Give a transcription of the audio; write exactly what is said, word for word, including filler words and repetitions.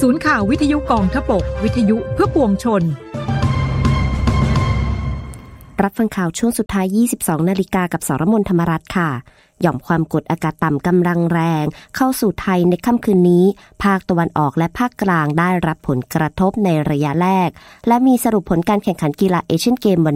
ศูนย์ข่าววิทยุกองทพบกวิทยุเพื่อปวงชนรับฟังข่าวช่วงสุดท้าย ยี่สิบสอง นาฬิกากับสรมน ธรรมรัตน์ค่ะหย่อมความกดอากาศต่ำกำลังแรงเข้าสู่ไทยในค่ำคืนนี้ภาคตะวันออกและภาคกลางได้รับผลกระทบในระยะแรกและมีสรุปผลการแข่งขันกีฬาเอเชียนเกมวัน